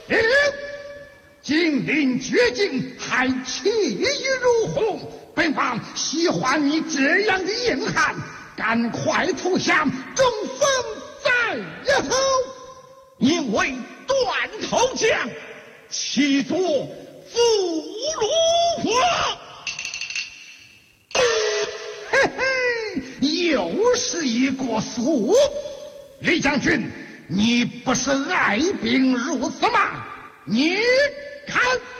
金陵绝境，还气宇如虹。本王喜欢你这样的硬汉，赶快投降，中风在后。 因为断头将，岂多俘虏我？ 嘿嘿，又是一个苏李将军，你不是爱兵如此吗？你看。